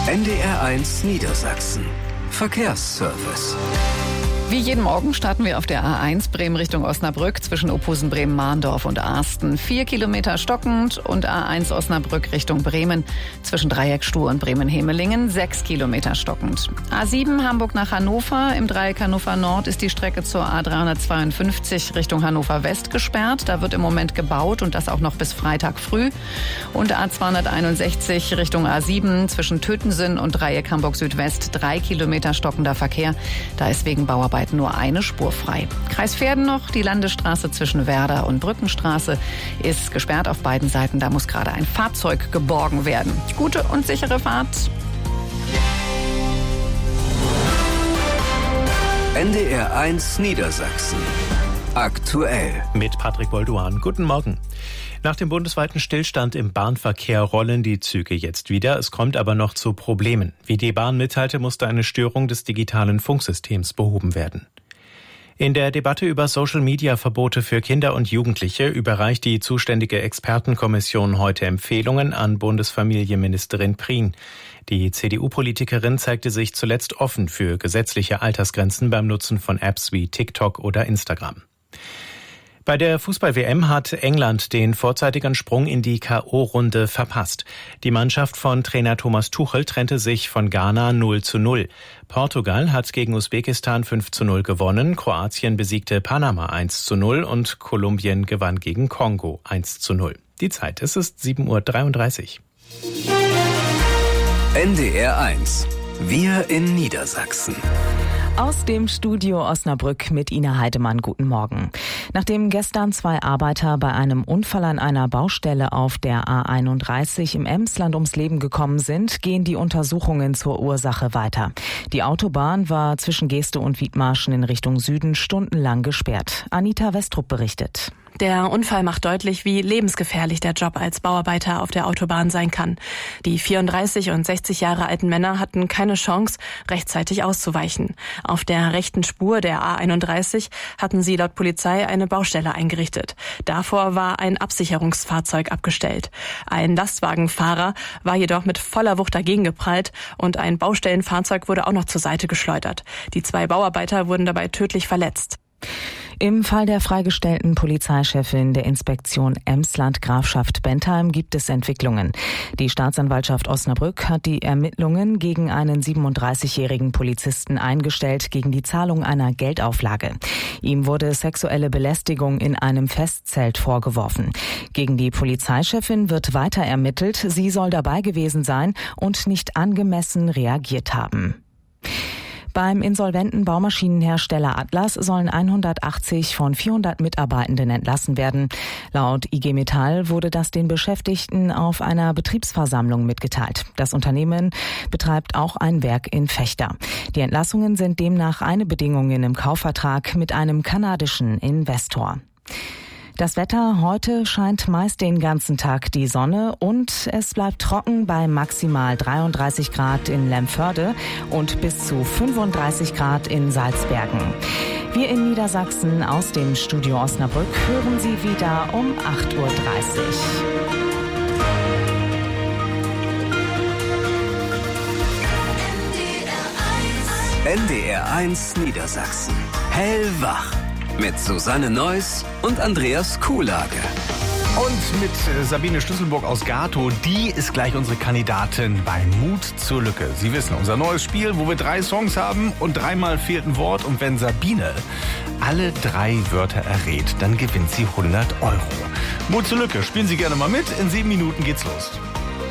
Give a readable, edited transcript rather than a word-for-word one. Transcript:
NDR1 Niedersachsen. Verkehrsservice. Wie jeden Morgen starten wir auf der A1 Bremen Richtung Osnabrück zwischen Ophusen, Bremen, Mahndorf und Aarsten. 4 Kilometer stockend, und A1 Osnabrück Richtung Bremen zwischen Dreieckstuhl und Bremen-Hemelingen 6 Kilometer stockend. A7 Hamburg nach Hannover. Im Dreieck Hannover Nord ist die Strecke zur A352 Richtung Hannover West gesperrt. Da wird im Moment gebaut, und das auch noch bis Freitag früh. Und A261 Richtung A7 zwischen Tötensen und Dreieck Hamburg Südwest 3 Kilometer stockender Verkehr. Da ist wegen Bauarbeiten nur eine Spur frei. Kreis Verden noch, die Landesstraße zwischen Werder und Brückenstraße ist gesperrt auf beiden Seiten. Da muss gerade ein Fahrzeug geborgen werden. Gute und sichere Fahrt. NDR1 Niedersachsen. Aktuell. Mit Patrick Bolduan. Guten Morgen. Nach dem bundesweiten Stillstand im Bahnverkehr rollen die Züge jetzt wieder. Es kommt aber noch zu Problemen. Wie die Bahn mitteilte, musste eine Störung des digitalen Funksystems behoben werden. In der Debatte über Social-Media-Verbote für Kinder und Jugendliche überreicht die zuständige Expertenkommission heute Empfehlungen an Bundesfamilienministerin Prien. Die CDU-Politikerin zeigte sich zuletzt offen für gesetzliche Altersgrenzen beim Nutzen von Apps wie TikTok oder Instagram. Bei der Fußball-WM hat England den vorzeitigen Sprung in die K.O.-Runde verpasst. Die Mannschaft von Trainer Thomas Tuchel trennte sich von Ghana 0:0. Portugal hat gegen Usbekistan 5:0 gewonnen, Kroatien besiegte Panama 1:0 und Kolumbien gewann gegen Kongo 1:0. Die Zeit, es ist 7:33 Uhr. NDR1. Wir in Niedersachsen. Aus dem Studio Osnabrück mit Ina Heidemann. Guten Morgen. Nachdem gestern 2 Arbeiter bei einem Unfall an einer Baustelle auf der A31 im Emsland ums Leben gekommen sind, gehen die Untersuchungen zur Ursache weiter. Die Autobahn war zwischen Geeste und Wiedmarschen in Richtung Süden stundenlang gesperrt. Anita Westrup berichtet. Der Unfall macht deutlich, wie lebensgefährlich der Job als Bauarbeiter auf der Autobahn sein kann. Die 34 und 60 Jahre alten Männer hatten keine Chance, rechtzeitig auszuweichen. Auf der rechten Spur der A31 hatten sie laut Polizei eine Baustelle eingerichtet. Davor war ein Absicherungsfahrzeug abgestellt. Ein Lastwagenfahrer war jedoch mit voller Wucht dagegen geprallt, und ein Baustellenfahrzeug wurde auch noch zur Seite geschleudert. Die 2 Bauarbeiter wurden dabei tödlich verletzt. Im Fall der freigestellten Polizeichefin der Inspektion Emsland Grafschaft Bentheim gibt es Entwicklungen. Die Staatsanwaltschaft Osnabrück hat die Ermittlungen gegen einen 37-jährigen Polizisten eingestellt gegen die Zahlung einer Geldauflage. Ihm wurde sexuelle Belästigung in einem Festzelt vorgeworfen. Gegen die Polizeichefin wird weiter ermittelt. Sie soll dabei gewesen sein und nicht angemessen reagiert haben. Beim insolventen Baumaschinenhersteller Atlas sollen 180 von 400 Mitarbeitenden entlassen werden. Laut IG Metall wurde das den Beschäftigten auf einer Betriebsversammlung mitgeteilt. Das Unternehmen betreibt auch ein Werk in Vechta. Die Entlassungen sind demnach eine Bedingung in einem Kaufvertrag mit einem kanadischen Investor. Das Wetter: Heute scheint meist den ganzen Tag die Sonne und es bleibt trocken bei maximal 33 Grad in Lemförde und bis zu 35 Grad in Salzbergen. Wir in Niedersachsen aus dem Studio Osnabrück hören Sie wieder um 8:30 Uhr. NDR1 Niedersachsen. Hellwach. Mit Susanne Neuss und Andreas Kuhlage. Und mit Sabine Schlüsselburg aus Gatow, die ist gleich unsere Kandidatin bei Mut zur Lücke. Sie wissen, unser neues Spiel, wo wir 3 Songs haben und 3-mal fehlt ein Wort. Und wenn Sabine alle 3 Wörter errät, dann gewinnt sie 100 Euro. Mut zur Lücke, spielen Sie gerne mal mit. In 7 Minuten geht's los.